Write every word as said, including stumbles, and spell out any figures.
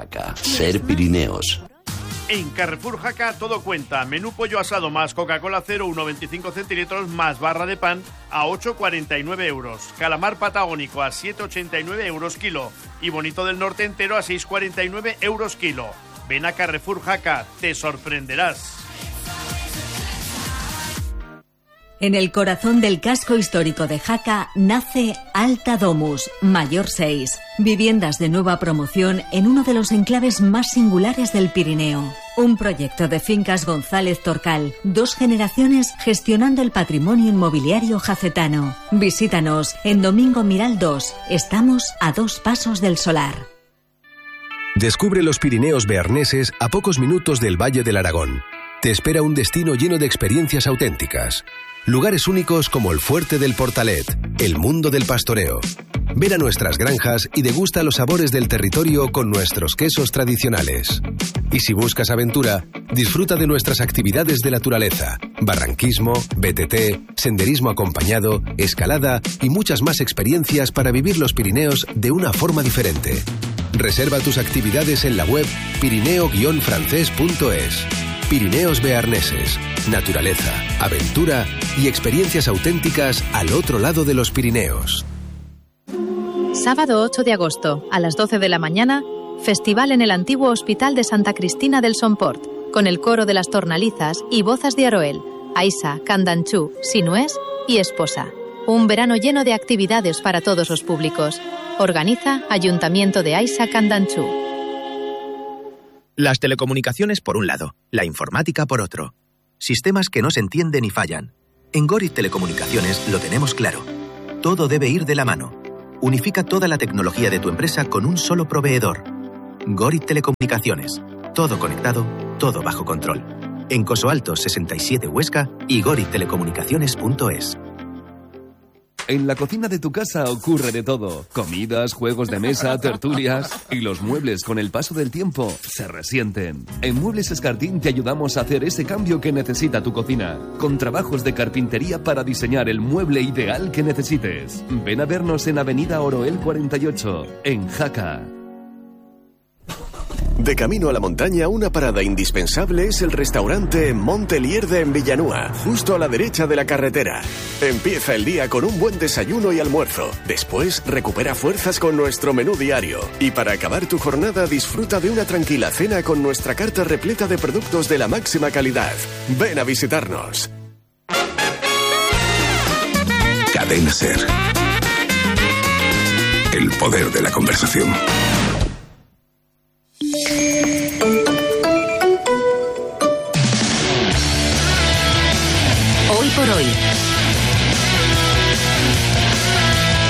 Jaca. Ser Pirineos. En Carrefour Jaca todo cuenta. Menú pollo asado más Coca-Cola cero, uno coma veinticinco centilitros más barra de pan a ocho coma cuarenta y nueve euros. Calamar patagónico a siete coma ochenta y nueve euros kilo. Y bonito del norte entero a seis coma cuarenta y nueve euros kilo. Ven a Carrefour Jaca, te sorprenderás. En el corazón del casco histórico de Jaca nace Alta Domus, Mayor seis. Viviendas de nueva promoción en uno de los enclaves más singulares del Pirineo. Un proyecto de Fincas González Torcal. Dos generaciones gestionando el patrimonio inmobiliario jacetano. Visítanos en Domingo Miral dos. Estamos a dos pasos del solar. Descubre los Pirineos bearneses a pocos minutos del Valle del Aragón. Te espera un destino lleno de experiencias auténticas. Lugares únicos como el Fuerte del Portalet, el mundo del pastoreo. Ven a nuestras granjas y degusta los sabores del territorio con nuestros quesos tradicionales. Y si buscas aventura, disfruta de nuestras actividades de naturaleza, barranquismo, B T T, senderismo acompañado, escalada y muchas más experiencias para vivir los Pirineos de una forma diferente. Reserva tus actividades en la web pirineo guion francés punto es. Pirineos bearneses, naturaleza, aventura y experiencias auténticas al otro lado de los Pirineos. Sábado ocho de agosto, a las doce de la mañana, festival en el antiguo Hospital de Santa Cristina del Somport, con el coro de las Tornalizas y Bozas de Aroel, Aisa, Candanchú, Sinués y Esposa. Un verano lleno de actividades para todos los públicos. Organiza Ayuntamiento de Aisa, Candanchú. Las telecomunicaciones por un lado, la informática por otro. Sistemas que no se entienden y fallan. En Gorit Telecomunicaciones lo tenemos claro. Todo debe ir de la mano. Unifica toda la tecnología de tu empresa con un solo proveedor. Gorit Telecomunicaciones. Todo conectado, todo bajo control. En Coso Alto sesenta y siete Huesca y gorit telecomunicaciones punto es. En la cocina de tu casa ocurre de todo. Comidas, juegos de mesa, tertulias. Y los muebles con el paso del tiempo se resienten. En Muebles Escartín te ayudamos a hacer ese cambio que necesita tu cocina. Con trabajos de carpintería para diseñar el mueble ideal que necesites. Ven a vernos en Avenida Oroel cuarenta y ocho, en Jaca. De camino a la montaña, una parada indispensable es el restaurante Montelierde en Villanúa, justo a la derecha de la carretera. Empieza el día con un buen desayuno y almuerzo. Después, recupera fuerzas con nuestro menú diario. Y para acabar tu jornada, disfruta de una tranquila cena con nuestra carta repleta de productos de la máxima calidad. Ven a visitarnos. Cadena SER. El poder de la conversación. Hoy por hoy.